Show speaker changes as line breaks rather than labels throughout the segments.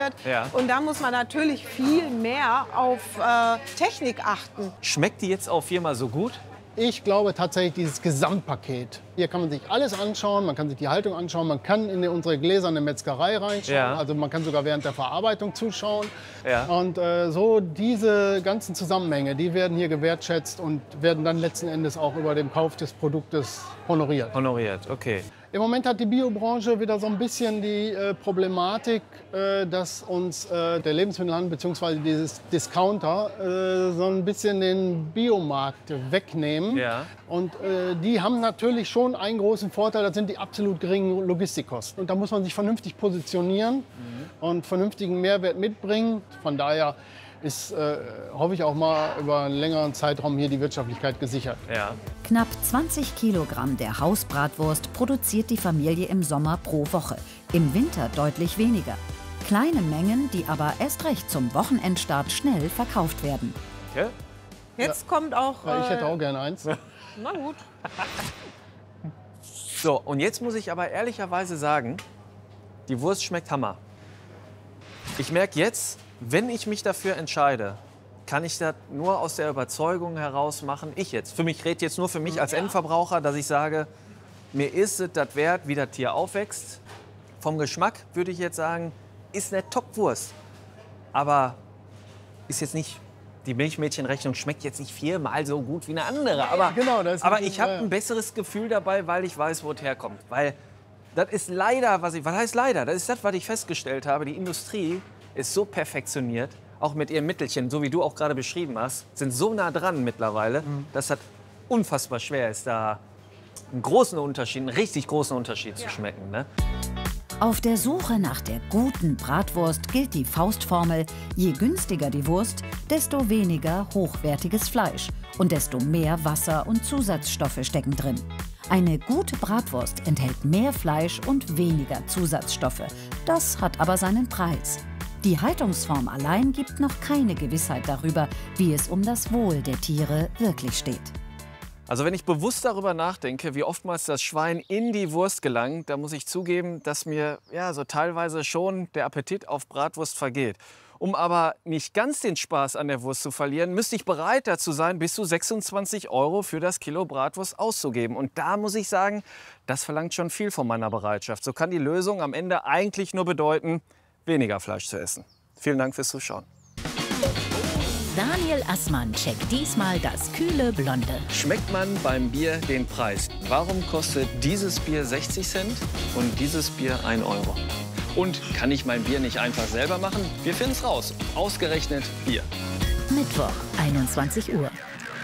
Ja.
Und da muss man natürlich viel mehr auf Technik achten.
Schmeckt die jetzt auf Firma so gut?
Ich glaube tatsächlich dieses Gesamtpaket. Hier kann man sich alles anschauen, man kann sich die Haltung anschauen, man kann in unsere gläserne Metzgerei reinschauen,
Ja.
also man kann sogar während der Verarbeitung zuschauen.
Ja.
Und so diese ganzen Zusammenhänge, die werden hier gewertschätzt und werden dann letzten Endes auch über den Kauf des Produktes honoriert.
Honoriert, okay.
Im Moment hat die Biobranche wieder so ein bisschen die Problematik, dass uns der Lebensmittelhandel bzw. dieses Discounter so ein bisschen den Biomarkt wegnehmen.
Ja.
Und die haben natürlich schon einen großen Vorteil, das sind die absolut geringen Logistikkosten. Und da muss man sich vernünftig positionieren und vernünftigen Mehrwert mitbringen. Von daher ist, hoffe ich, auch mal über einen längeren Zeitraum hier die Wirtschaftlichkeit gesichert.
Ja.
Knapp 20 Kilogramm der Hausbratwurst produziert die Familie im Sommer pro Woche. Im Winter deutlich weniger. Kleine Mengen, die aber erst recht zum Wochenendstart schnell verkauft werden.
Okay.
Jetzt kommt auch...
Ja, ich hätte auch gerne eins.
Na gut.
So, und jetzt muss ich aber ehrlicherweise sagen, die Wurst schmeckt Hammer. Ich merke jetzt, wenn ich mich dafür entscheide, kann ich das nur aus der Überzeugung heraus machen. Ich jetzt, für mich, rede jetzt nur für mich als Endverbraucher, dass ich sage, mir ist es das wert, wie das Tier aufwächst. Vom Geschmack würde ich jetzt sagen, ist eine Top-Wurst. Aber ist jetzt nicht, die Milchmädchenrechnung schmeckt jetzt nicht viermal so gut wie eine andere. Aber,
genau, das ist
aber
ein-
ich habe
ja.
ein besseres Gefühl dabei, weil ich weiß, wo es herkommt. Weil das ist leider, was heißt leider? Das ist das, was ich festgestellt habe. Die Industrie ist so perfektioniert, auch mit ihren Mittelchen, so wie du auch gerade beschrieben hast, sind so nah dran mittlerweile, dass das unfassbar schwer ist, da einen großen Unterschied, einen richtig großen Unterschied zu schmecken. Ne?
Auf der Suche nach der guten Bratwurst gilt die Faustformel: Je günstiger die Wurst, desto weniger hochwertiges Fleisch und desto mehr Wasser und Zusatzstoffe stecken drin. Eine gute Bratwurst enthält mehr Fleisch und weniger Zusatzstoffe. Das hat aber seinen Preis. Die Haltungsform allein gibt noch keine Gewissheit darüber, wie es um das Wohl der Tiere wirklich steht.
Also wenn ich bewusst darüber nachdenke, wie oftmals das Schwein in die Wurst gelangt, da muss ich zugeben, dass mir ja so teilweise schon der Appetit auf Bratwurst vergeht. Um aber nicht ganz den Spaß an der Wurst zu verlieren, müsste ich bereit dazu sein, bis zu 26 € für das Kilo Bratwurst auszugeben. Und da muss ich sagen, das verlangt schon viel von meiner Bereitschaft. So kann die Lösung am Ende eigentlich nur bedeuten, weniger Fleisch zu essen. Vielen Dank fürs Zuschauen.
Daniel Assmann checkt diesmal das kühle Blonde.
Schmeckt man beim Bier den Preis? Warum kostet dieses Bier 60 Cent und dieses Bier 1 €? Und kann ich mein Bier nicht einfach selber machen? Wir finden es raus. Ausgerechnet Bier.
Mittwoch, 21 Uhr.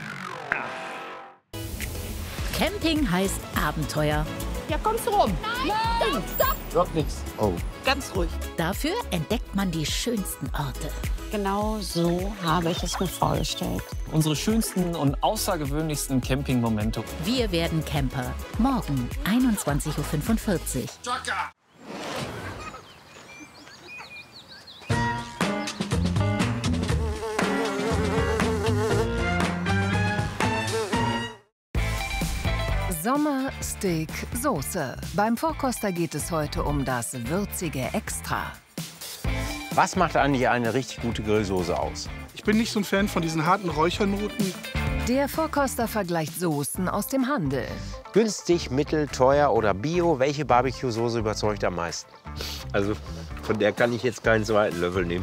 Camping heißt Abenteuer.
Ja, kommst du rum?
Nein! Stopp!
Wird nichts. Oh.
Ganz ruhig.
Dafür entdeckt man die schönsten Orte.
Genau so habe ich es mir vorgestellt.
Unsere schönsten und außergewöhnlichsten Campingmomente.
Wir werden Camper. Morgen, 21:45 Uhr.
Sommer, Steak, Soße. Beim Vorkoster geht es heute um das würzige Extra.
Was macht eigentlich eine richtig gute Grillsoße aus?
Ich bin nicht so ein Fan von diesen harten Räuchernoten.
Der Vorkoster vergleicht Soßen aus dem Handel.
Günstig, mittel, teuer oder bio? Welche Barbecue-Soße überzeugt am meisten? Also, von der kann ich jetzt keinen zweiten Löffel nehmen.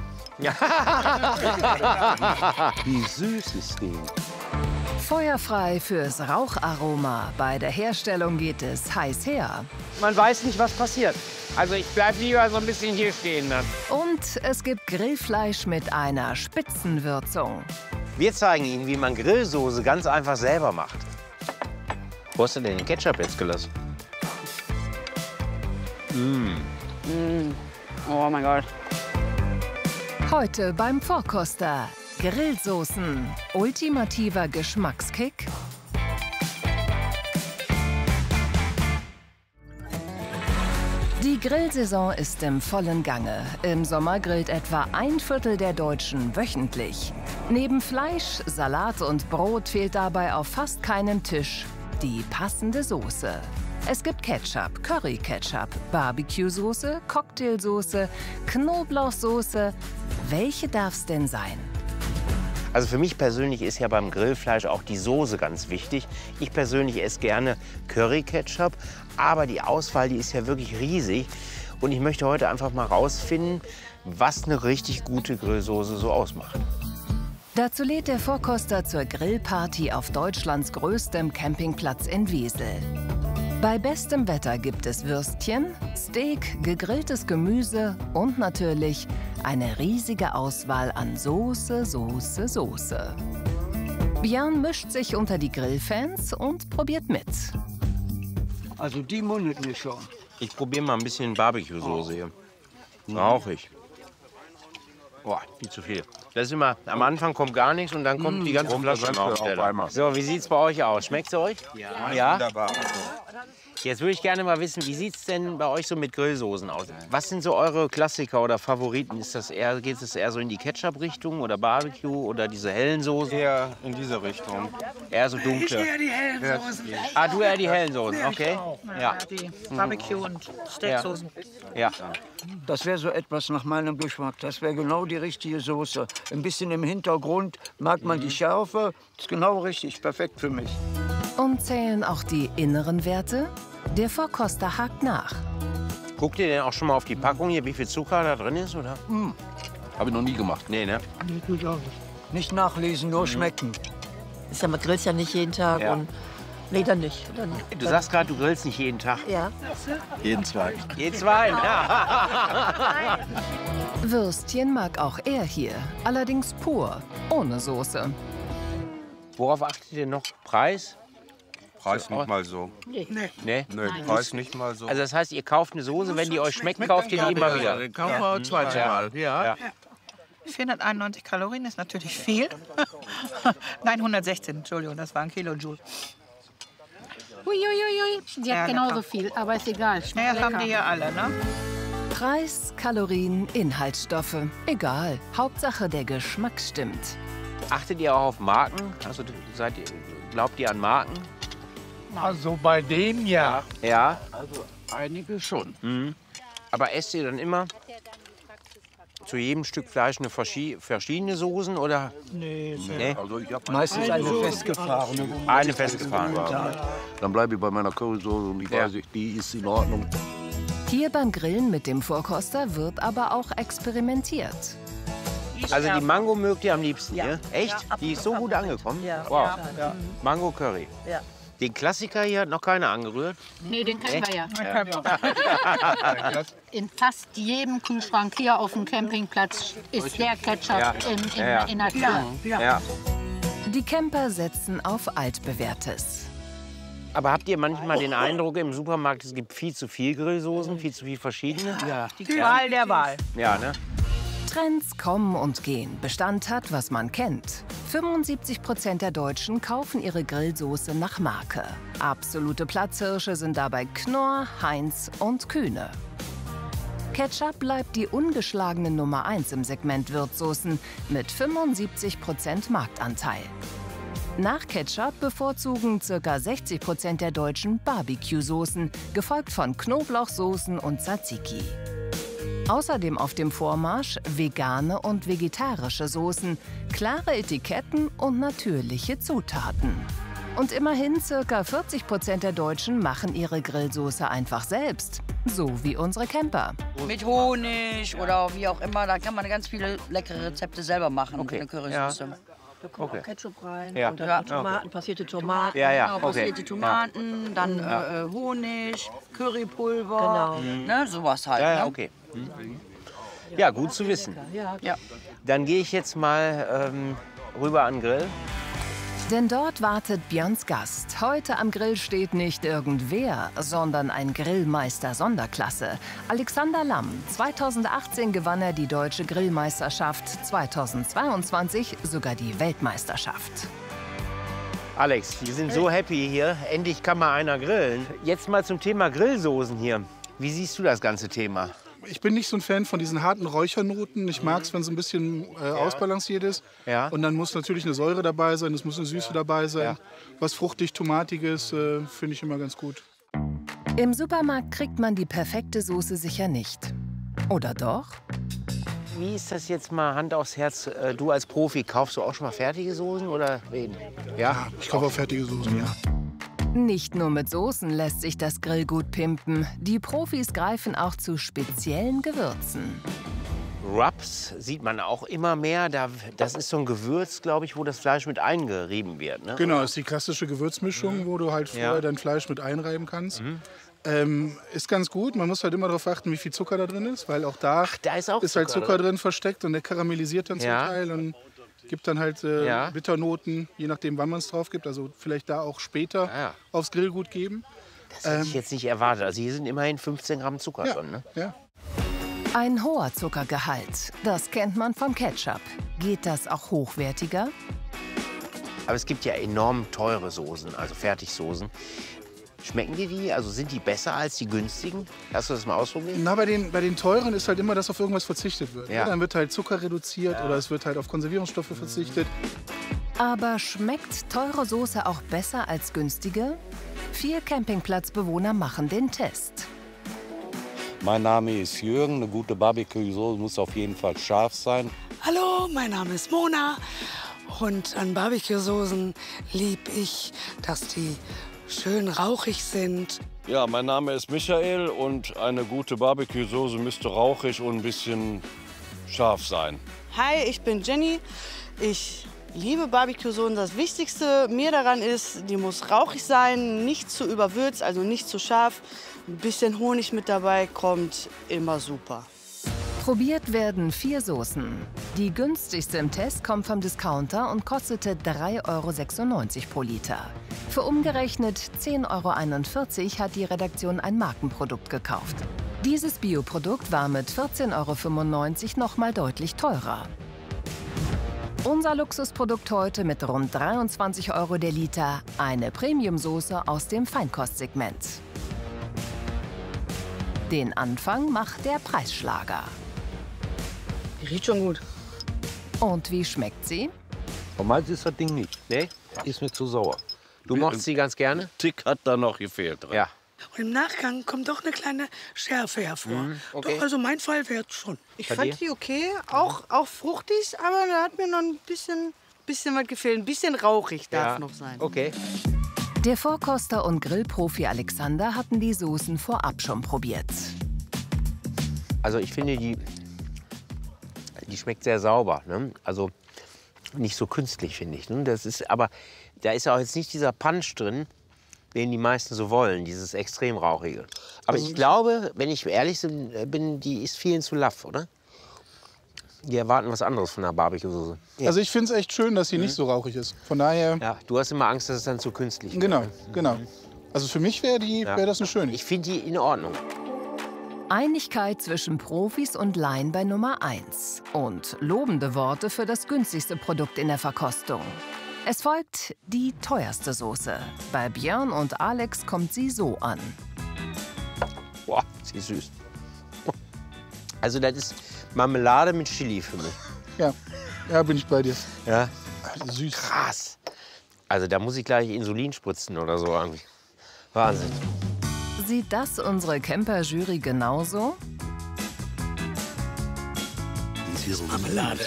Wie süß ist die?
Feuerfrei fürs Raucharoma. Bei der Herstellung geht es heiß her.
Man weiß nicht, was passiert. Also ich bleib lieber so ein bisschen hier stehen dann.
Und es gibt Grillfleisch mit einer Spitzenwürzung.
Wir zeigen Ihnen, wie man Grillsoße ganz einfach selber macht. Wo hast du denn den Ketchup jetzt gelassen?
Oh mein Gott.
Heute beim Vorkoster. Grillsoßen. Ultimativer Geschmackskick. Die Grillsaison ist im vollen Gange. Im Sommer grillt etwa 1/4 der Deutschen wöchentlich. Neben Fleisch, Salat und Brot fehlt dabei auf fast keinem Tisch die passende Soße. Es gibt Ketchup, Curry-Ketchup, Barbecue-Soße, Cocktailsoße, Knoblauchsoße. Welche darf's denn sein?
Also für mich persönlich ist ja beim Grillfleisch auch die Soße ganz wichtig. Ich persönlich esse gerne Curry-Ketchup, aber die Auswahl, die ist ja wirklich riesig. Und ich möchte heute einfach mal rausfinden, was eine richtig gute Grillsoße so ausmacht.
Dazu lädt der Vorkoster zur Grillparty auf Deutschlands größtem Campingplatz in Wesel. Bei bestem Wetter gibt es Würstchen, Steak, gegrilltes Gemüse und natürlich eine riesige Auswahl an Soße, Soße, Soße. Björn mischt sich unter die Grillfans und probiert mit.
Also die mundet mir schon.
Ich probiere mal ein bisschen Barbecue-Soße hier. Rauche ich. Boah, viel zu viel. Das ist immer, am Anfang kommt gar nichts und dann kommt die ganze Flasche auf einmal. So, wie sieht's bei euch aus? Schmeckt's euch? Ja. Wunderbar. Jetzt würde ich gerne mal wissen, wie sieht's denn bei euch so mit Grillsoßen aus? Was sind so eure Klassiker oder Favoriten? Ist das eher, geht es eher so in die Ketchup-Richtung oder Barbecue oder diese hellen Soßen?
Eher in diese Richtung.
Eher so dunkle.
Ich eher die hellen Soßen.
Ah, du eher die hellen Soßen, okay.
Ja. Die Barbecue- und Steaksoßen.
Ja.
Das wäre so etwas nach meinem Geschmack. Das wäre genau die richtige Soße. Ein bisschen im Hintergrund mag man die Schärfe. Das ist genau richtig, perfekt für mich.
Und zählen auch die inneren Werte? Der Vorkoster hakt nach.
Guckt ihr denn auch schon mal auf die Packung hier, wie viel Zucker da drin ist, oder?
Habe ich noch nie gemacht.
Nee, ne?
Nicht nachlesen, nur schmecken.
Ist ja, man grillt ja nicht jeden Tag.
Ja.
Und nee, dann nicht.
Du sagst gerade, du grillst nicht jeden Tag.
Ja.
Jeden zweiten.
Jeden zweiten, ja.
Würstchen mag auch er hier, allerdings pur, ohne Soße.
Worauf achtet ihr noch? Preis?
Preis nicht mal so.
Nee?
Nee, Preis nicht mal so.
Also das heißt, ihr kauft eine Soße, wenn die euch schmeckt, kauft ihr die immer wieder?
Den kaufen wir zweites Mal. Ja. 491 Kalorien ist natürlich viel. Nein, 116, Entschuldigung, das waren Kilojoule.
Uiuiui, die hat genauso viel, aber ist egal.
Ja, das haben die hier alle, ne?
Preis, Kalorien, Inhaltsstoffe, egal. Hauptsache der Geschmack stimmt.
Achtet ihr auch auf Marken? Also glaubt ihr an Marken?
Also bei dem ja.
Ja?
Also einige schon.
Mhm. Aber esst ihr dann immer zu jedem Stück Fleisch eine verschiedene Soßen oder?
Nee.
Also ich habe
meistens eine festgefahrene.
Eine festgefahrene.
Dann bleibe ich bei meiner Currysoße und ich weiß, die ist in Ordnung.
Hier beim Grillen mit dem Vorkoster wird aber auch experimentiert.
Also die Mango mögt ihr am liebsten,
Ja.
ne? Echt?
Ja,
Die ist so gut angekommen?
Ja.
Wow.
Ja.
Mango Curry.
Ja.
Den Klassiker hier hat noch keiner angerührt.
Nee, den kennen wir ja.
Ja.
In fast jedem Kühlschrank hier auf dem Campingplatz ist der Ketchup in der Tür.
Ja.
Die Camper setzen auf Altbewährtes.
Aber habt ihr manchmal den Eindruck im Supermarkt, es gibt viel zu viel Grillsoßen, viel zu viel verschiedene?
Ja.
Die Wahl der Wahl.
Ja, ne?
Trends kommen und gehen. Bestand hat, was man kennt. 75% der Deutschen kaufen ihre Grillsoße nach Marke. Absolute Platzhirsche sind dabei Knorr, Heinz und Kühne. Ketchup bleibt die ungeschlagene Nummer 1 im Segment Würzsoßen mit 75% Marktanteil. Nach Ketchup bevorzugen ca. 60% der Deutschen Barbecue-Soßen, gefolgt von Knoblauchsoßen und Tzatziki. Außerdem auf dem Vormarsch vegane und vegetarische Soßen, klare Etiketten und natürliche Zutaten. Und immerhin ca. 40% der Deutschen machen ihre Grillsoße einfach selbst. So wie unsere Camper.
Mit Honig oder wie auch immer, da kann man ganz viele leckere Rezepte selber machen.
Okay.
Eine Currysoße.
Ja.
Da kommt
Okay.
auch Ketchup rein,
Ja.
und dann Tomaten, passierte Tomaten,
Ja, ja,
genau,
okay.
passierte Tomaten, dann Honig, Currypulver, ne, sowas halt.
Ja,
ne?
okay. Ja, gut zu wissen.
Ja.
Dann gehe ich jetzt mal rüber an den Grill.
Denn dort wartet Björns Gast. Heute am Grill steht nicht irgendwer, sondern ein Grillmeister Sonderklasse. Alexander Lamm. 2018 gewann er die Deutsche Grillmeisterschaft, 2022 sogar die Weltmeisterschaft.
Alex, wir sind so happy hier. Endlich kann mal einer grillen. Jetzt mal zum Thema Grillsoßen hier. Wie siehst du das ganze Thema?
Ich bin nicht so ein Fan von diesen harten Räuchernoten. Ich mag es, wenn es ein bisschen ausbalanciert ist.
Ja.
Und dann muss natürlich eine Säure dabei sein, es muss eine Süße dabei sein.
Ja.
Was fruchtig-tomatiges finde ich immer ganz gut.
Im Supermarkt kriegt man die perfekte Soße sicher nicht. Oder doch?
Wie ist das jetzt mal Hand aufs Herz? Du als Profi, kaufst du auch schon mal fertige Soßen oder wen? Ja,
ich kaufe auch fertige Soßen, ja.
Nicht nur mit Soßen lässt sich das Grillgut pimpen. Die Profis greifen auch zu speziellen Gewürzen.
Rubs sieht man auch immer mehr. Das ist so ein Gewürz, glaube ich, wo das Fleisch mit eingerieben wird. Ne?
Genau, ist die klassische Gewürzmischung, wo du halt vorher dein Fleisch mit einreiben kannst. Ist ganz gut. Man muss halt immer darauf achten, wie viel Zucker da drin ist, weil auch da ist halt Zucker drin versteckt und der karamellisiert dann zum Teil und gibt dann halt Bitternoten, je nachdem, wann man es drauf gibt. Also vielleicht da auch später aufs Grillgut geben.
Das hätte ich jetzt nicht erwartet. Also hier sind immerhin 15 Gramm Zucker drin. Ne?
Ja.
Ein hoher Zuckergehalt, das kennt man vom Ketchup. Geht das auch hochwertiger?
Aber es gibt ja enorm teure Soßen, also Fertigsoßen. Schmecken dir die? Also sind die besser als die günstigen? Hast du das mal ausprobiert?
Na, bei den teuren ist halt immer, dass auf irgendwas verzichtet wird. Ja. Dann wird halt Zucker reduziert oder es wird halt auf Konservierungsstoffe verzichtet.
Aber schmeckt teure Soße auch besser als günstige? 4 Campingplatzbewohner machen den Test.
Mein Name ist Jürgen. Eine gute Barbecue-Soße muss auf jeden Fall scharf sein.
Hallo, mein Name ist Mona. Und an Barbecue-Soßen liebe ich, dass die schön rauchig sind.
Ja, mein Name ist Michael und eine gute Barbecue-Soße müsste rauchig und ein bisschen scharf sein.
Hi, ich bin Jenny. Ich liebe Barbecue-Soßen. Das Wichtigste mir daran ist, die muss rauchig sein, nicht zu überwürzt, also nicht zu scharf. Ein bisschen Honig mit dabei kommt immer super.
Probiert werden 4 Soßen. Die günstigste im Test kommt vom Discounter und kostete 3,96 € pro Liter. Für umgerechnet 10,41 € hat die Redaktion ein Markenprodukt gekauft. Dieses Bioprodukt war mit 14,95 € noch mal deutlich teurer. Unser Luxusprodukt heute mit rund 23 € der Liter, eine Premium-Soße aus dem Feinkostsegment. Den Anfang macht der Preisschlager.
Die riecht schon gut.
Und wie schmeckt sie?
Meins ist das Ding nicht.
Nee?
Ist mir zu sauer.
Du mochtest sie ganz gerne?
Tick hat da noch gefehlt dran.
Ja.
Und im Nachgang kommt doch eine kleine Schärfe hervor.
Okay.
Doch, also mein Fall wäre schon.
Ich fand die okay, auch fruchtig, aber da hat mir noch ein bisschen was gefehlt. Ein bisschen rauchig darf noch sein.
Okay.
Der Vorkoster und Grillprofi Alexander hatten die Soßen vorab schon probiert.
Also ich finde, die schmeckt sehr sauber. Ne? Also nicht so künstlich, finde ich. Ne? Das ist, aber da ist auch jetzt nicht dieser Punch drin, den die meisten so wollen, dieses extrem rauchige. Aber ich glaube, wenn ich ehrlich bin, die ist vielen zu laff, oder? Die erwarten was anderes von einer Barbecue-Soße. Ja.
Also ich finde es echt schön, dass sie nicht so rauchig ist. Von daher...
Ja, du hast immer Angst, dass es dann zu künstlich wird.
Genau. Also für mich wäre das eine schöne.
Ich finde die in Ordnung.
Einigkeit zwischen Profis und Laien bei Nummer 1. Und lobende Worte für das günstigste Produkt in der Verkostung. Es folgt die teuerste Soße. Bei Björn und Alex kommt sie so an.
Boah, sie ist süß. Also das ist Marmelade mit Chili für mich.
Ja, bin ich bei dir.
Ja.
Süß.
Krass. Also da muss ich gleich Insulin spritzen oder so irgendwie. Wahnsinn.
Sieht das unsere Camper-Jury genauso?
Die ist
Marmelade.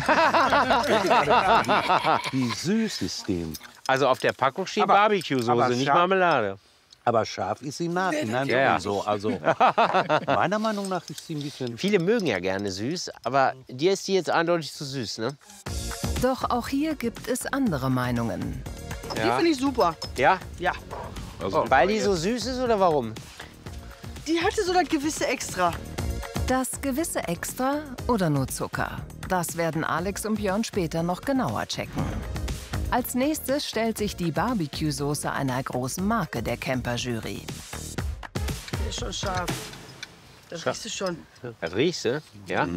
Ja.
Wie süß ist dem.
Also auf der Packung steht Barbecue-Soße, nicht Marmelade.
Aber scharf ist sie nach. Nein,
Ja.
so. Also meiner Meinung nach ist sie ein bisschen...
Viele mögen ja gerne süß, aber dir ist die jetzt eindeutig zu süß, ne?
Doch auch hier gibt es andere Meinungen.
Die finde ich super.
Ja?
Ja.
Also,
Weil die so süß ist oder warum?
Die hatte so das gewisse Extra.
Das gewisse Extra oder nur Zucker? Das werden Alex und Björn später noch genauer checken. Als nächstes stellt sich die Barbecue-Soße einer großen Marke der Camper-Jury.
Die ist schon scharf. Das riechst du schon.
Das riechst du? Ja.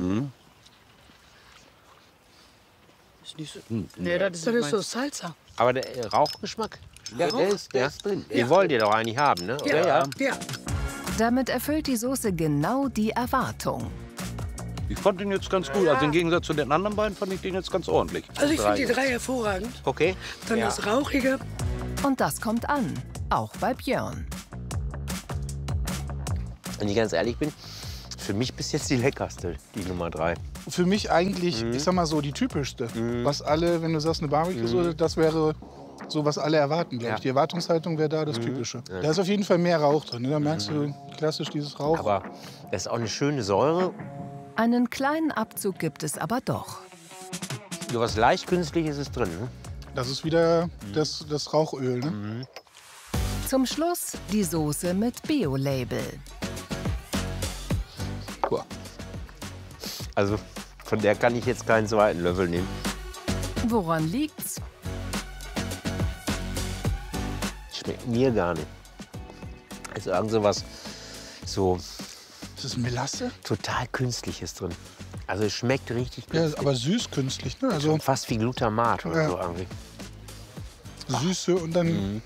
Ist nicht so. Nee, das ist so Salsa.
Aber der Rauchgeschmack?
Ja, der ist drin.
Den wollt ihr doch eigentlich haben, ne?
Ja.
Damit erfüllt die Soße genau die Erwartung.
Ich fand den jetzt ganz gut. Also im Gegensatz zu den anderen beiden fand ich den jetzt ganz ordentlich.
Also ich finde die 3 hervorragend.
Okay.
Dann das Rauchige.
Und das kommt an, auch bei Björn.
Wenn ich ganz ehrlich bin, für mich bis jetzt die leckerste, die Nummer 3.
Für mich eigentlich, ich sag mal so, die typischste. Was alle, wenn du sagst eine Barbecue-Soße, das wäre so, was alle erwarten, glaube ich. Die Erwartungshaltung wäre da das Typische.
Ja.
Da ist auf jeden Fall mehr Rauch drin. Ne? Da merkst du klassisch dieses Rauch.
Aber das ist auch eine schöne Säure.
Einen kleinen Abzug gibt es aber doch.
So was leicht Künstliches ist drin. Ne?
Das ist wieder das Rauchöl. Ne?
Zum Schluss die Soße mit Bio-Label.
Also von der kann ich jetzt keinen zweiten Löffel nehmen.
Woran liegt's?
Schmeckt mir gar nicht. Also irgend sowas so.
Ist das Melasse?
Total Künstliches drin. Also es schmeckt richtig künstlich.
Ja, aber süß künstlich, ne? Also
fast wie Glutamat oder so irgendwie.
Süße und dann.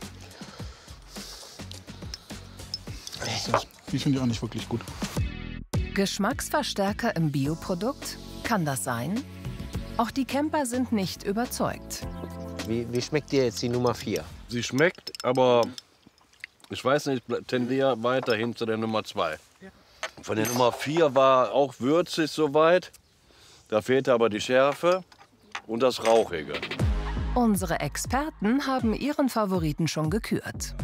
Die finde ich auch nicht wirklich gut.
Geschmacksverstärker im Bioprodukt? Kann das sein? Auch die Camper sind nicht überzeugt.
Wie schmeckt dir jetzt die Nummer 4?
Sie schmeckt, aber ich weiß nicht, ich tendiere weiterhin zu der Nummer 2. Von der Nummer 4 war auch würzig soweit. Da fehlte aber die Schärfe und das Rauchige.
Unsere Experten haben ihren Favoriten schon gekürt.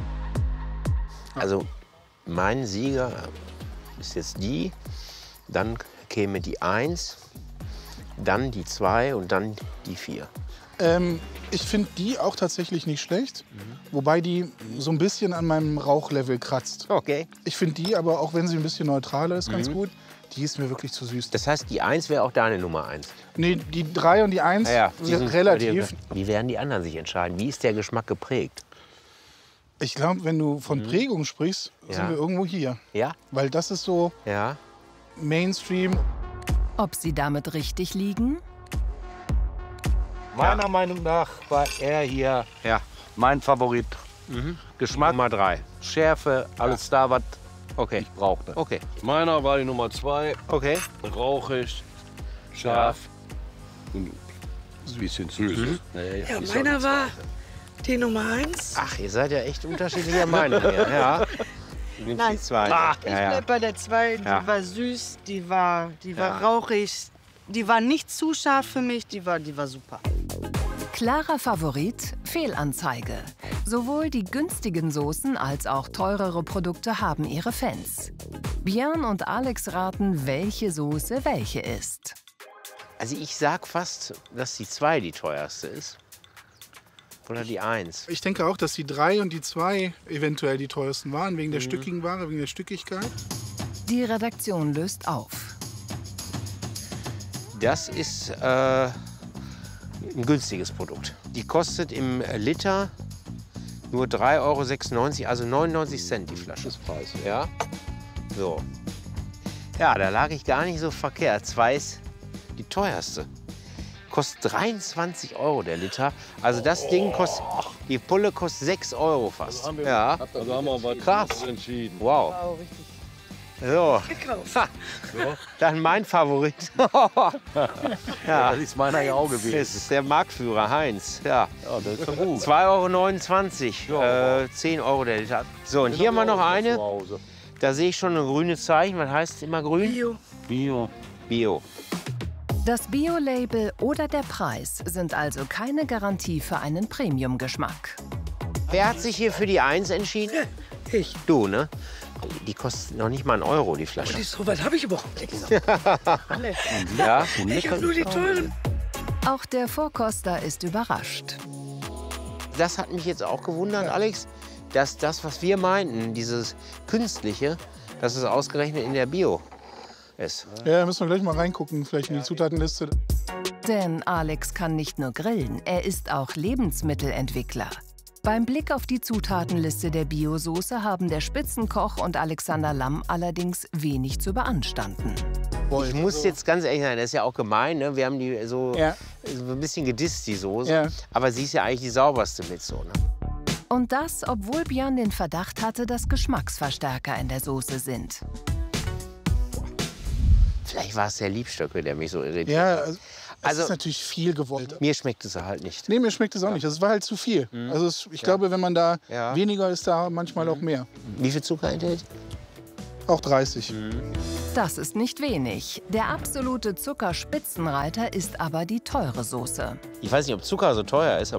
Also mein Sieger ist jetzt die, dann käme die 1, dann die 2 und dann die 4.
Ich finde die auch tatsächlich nicht schlecht, wobei die so ein bisschen an meinem Rauchlevel kratzt.
Okay.
Ich finde die aber, auch wenn sie ein bisschen neutraler ist, ganz gut. Die ist mir wirklich zu süß.
Das heißt, die 1 wäre auch deine Nummer 1?
Nee, die 3 und die 1 sind relativ.
Wie werden die anderen sich entscheiden? Wie ist der Geschmack geprägt?
Ich glaube, wenn du von Prägung sprichst, sind wir irgendwo hier.
Ja?
Weil das ist so Mainstream.
Ob sie damit richtig liegen?
Meiner Meinung nach war er hier mein Favorit. Geschmack
Nummer 3.
Schärfe, alles da, was ich brauchte.
Okay.
Meiner war die Nummer 2.
Okay.
Rauchig, scharf und ein bisschen süß.
Ja, meiner war die Nummer 1.
Ach, ihr seid ja echt unterschiedlicher Meinung hier. Ja.
Nein,
die 2.
ich bleib bei der 2. Die war süß, die war rauchig. Die war nicht zu scharf für mich, die war super.
Klarer Favorit, Fehlanzeige. Sowohl die günstigen Soßen als auch teurere Produkte haben ihre Fans. Björn und Alex raten, welche Soße welche ist.
Also ich sag fast, dass die 2 die teuerste ist. Oder die 1.
Ich denke auch, dass die 3 und die 2 eventuell die teuersten waren, wegen der stückigen Ware, wegen der Stückigkeit.
Die Redaktion löst auf.
Das ist ein günstiges Produkt. Die kostet im Liter nur 3,96 €, also 99 Cent die Flasche. Das ist Preis. Ja. So. Ja, da lag ich gar nicht so verkehrt. 2 ist die teuerste. Kostet 23 € der Liter. Also das Ding kostet, die Pulle kostet 6 € fast. Ja.
Also haben wir
krass
entschieden.
Wow. So. Dann mein Favorit. Ja.
Das ist meiner ja auch gewesen.
Das ist der Marktführer, Heinz. Ja.
Das ist gut.
2,29 €. 10 € der Liter. So, und hier haben wir noch eine. Da sehe ich schon ein grünes Zeichen. Was heißt immer grün?
Bio.
Bio.
Bio.
Das Bio-Label oder der Preis sind also keine Garantie für einen Premium-Geschmack.
Wer hat sich hier für die 1 entschieden?
Ich.
Du, ne? Die kostet noch nicht mal einen Euro, die Flasche.
Und so weit habe ich überhaupt nichts.
Ja?
Ich habe nur die teuren.
Auch der Vorkoster ist überrascht.
Das hat mich jetzt auch gewundert, Alex, dass das, was wir meinten, dieses Künstliche, dass es ausgerechnet in der Bio ist.
Ja, müssen wir gleich mal reingucken, vielleicht in die Zutatenliste.
Denn Alex kann nicht nur grillen, er ist auch Lebensmittelentwickler. Beim Blick auf die Zutatenliste der Bio-Soße haben der Spitzenkoch und Alexander Lamm allerdings wenig zu beanstanden.
Ich muss jetzt ganz ehrlich sein, das ist ja auch gemein, ne? Wir haben die so ein bisschen gedisst, die Soße.
Ja.
Aber sie ist ja eigentlich die sauberste mit so. Ne?
Und das, obwohl Björn den Verdacht hatte, dass Geschmacksverstärker in der Soße sind.
Vielleicht war es der Liebstöcke, der mich so irritiert
Ja,
hat.
es ist natürlich viel gewollt.
Mir schmeckt es halt nicht.
Nee, mir schmeckt es auch nicht. Das war halt zu viel. Also ich glaube, wenn man da weniger ist, da manchmal auch mehr.
Wie viel Zucker enthält?
Auch 30.
Das ist nicht wenig. Der absolute Zuckerspitzenreiter ist aber die teure Soße.
Ich weiß nicht, ob Zucker so teuer ist,